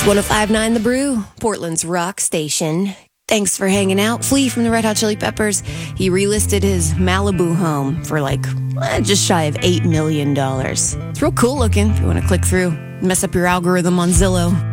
1059 The Brew, Portland's rock station. Thanks for hanging out. Flea from the Red Hot Chili Peppers. He relisted his Malibu home for just shy of $8 million. It's real cool looking if you want to click through, mess up your algorithm on Zillow.